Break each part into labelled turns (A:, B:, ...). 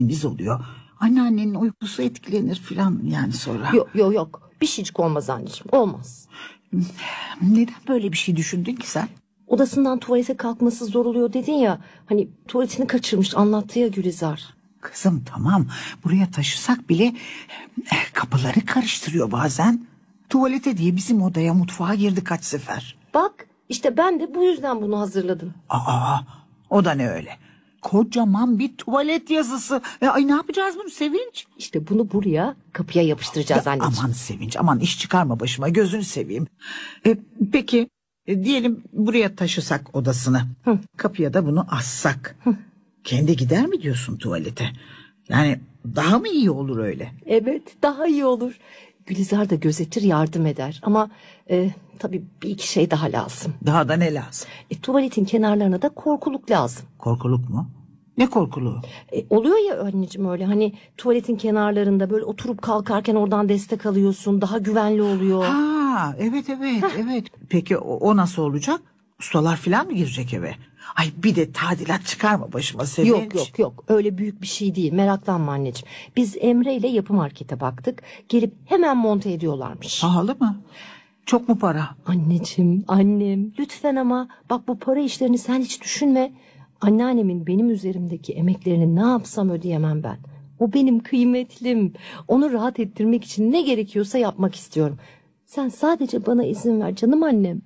A: Biz oluyor. Anneannenin uykusu etkilenir falan yani sonra.
B: Yok. Bir şeycik olmaz anneciğim. Olmaz.
A: Neden böyle bir şey düşündün ki sen?
B: Odasından tuvalete kalkması zor oluyor dedin ya. Hani tuvaletini kaçırmış anlattı ya Gülizar.
A: Kızım tamam, buraya taşısak bile kapıları karıştırıyor bazen. Tuvalete diye bizim odaya, mutfağa girdi kaç sefer.
B: Bak işte ben de bu yüzden bunu hazırladım.
A: O da ne öyle? Kocaman bir tuvalet yazısı. Ay ne yapacağız bunu Sevinç?
B: İşte bunu buraya, kapıya yapıştıracağız anneciğim.
A: Aman Sevinç, aman iş çıkarma başıma, gözünü seveyim. Peki diyelim buraya taşısak odasını. Kapıya da bunu assak. Kendi gider mi diyorsun tuvalete? Yani daha mı iyi olur öyle?
B: Evet, daha iyi olur. Gülizar da gözetir, yardım eder. Ama tabii bir iki şey daha lazım.
A: Daha da ne lazım?
B: Tuvaletin kenarlarına da korkuluk lazım.
A: Korkuluk mu? Ne korkuluğu?
B: Oluyor ya anneciğim öyle, hani tuvaletin kenarlarında böyle oturup kalkarken oradan destek alıyorsun, daha güvenli oluyor.
A: Evet. Peki o nasıl olacak? Ustalar falan mı girecek eve? Ay bir de tadilat çıkarma başıma Sevinç.
B: Yok öyle büyük bir şey değil, meraklanma anneciğim. Biz Emre ile yapı markete baktık, gelip hemen monte ediyorlarmış.
A: Pahalı mı? Çok mu para?
B: Anneciğim, annem lütfen ama bak, bu para işlerini sen hiç düşünme. Anneannemin benim üzerimdeki emeklerini ne yapsam ödeyemem ben. O benim kıymetlim. Onu rahat ettirmek için ne gerekiyorsa yapmak istiyorum. Sen sadece bana izin ver canım annem.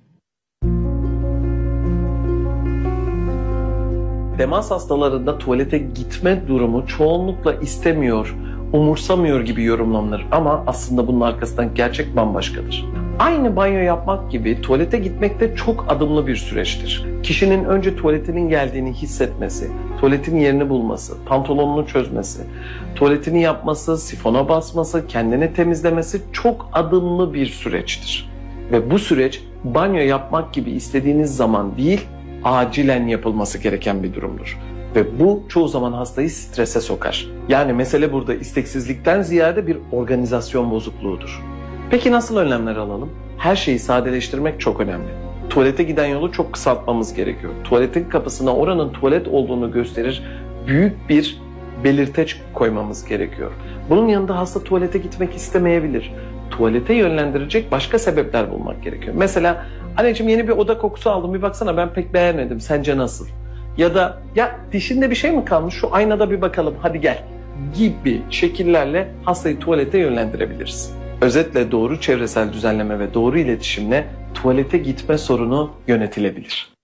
C: Demans hastalarında tuvalete gitme durumu çoğunlukla istemiyor, umursamıyor gibi yorumlanır ama aslında bunun arkasından gerçek bambaşkadır. Aynı banyo yapmak gibi tuvalete gitmek de çok adımlı bir süreçtir. Kişinin önce tuvaletinin geldiğini hissetmesi, tuvaletin yerini bulması, pantolonunu çözmesi, tuvaletini yapması, sifona basması, kendini temizlemesi çok adımlı bir süreçtir. Ve bu süreç banyo yapmak gibi istediğiniz zaman değil, acilen yapılması gereken bir durumdur. Ve bu çoğu zaman hastayı strese sokar. Yani mesele burada isteksizlikten ziyade bir organizasyon bozukluğudur. Peki nasıl önlemler alalım? Her şeyi sadeleştirmek çok önemli. Tuvalete giden yolu çok kısaltmamız gerekiyor. Tuvaletin kapısına oranın tuvalet olduğunu gösterir büyük bir belirteç koymamız gerekiyor. Bunun yanında hasta tuvalete gitmek istemeyebilir. Tuvalete yönlendirecek başka sebepler bulmak gerekiyor. Mesela anneciğim yeni bir oda kokusu aldım, bir baksana ben pek beğenmedim, sence nasıl? Ya da ya dişinde bir şey mi kalmış, şu aynada bir bakalım hadi gel gibi şekillerle hastayı tuvalete yönlendirebiliriz. Özetle doğru çevresel düzenleme ve doğru iletişimle tuvalete gitme sorunu yönetilebilir.